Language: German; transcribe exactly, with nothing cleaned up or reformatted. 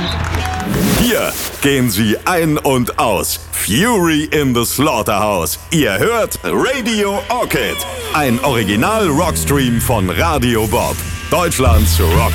Hier gehen sie ein und aus. Fury in the Slaughterhouse. Ihr hört Radio Orchid. Ein Original-Rockstream von Radio Bob. Deutschlands Rock.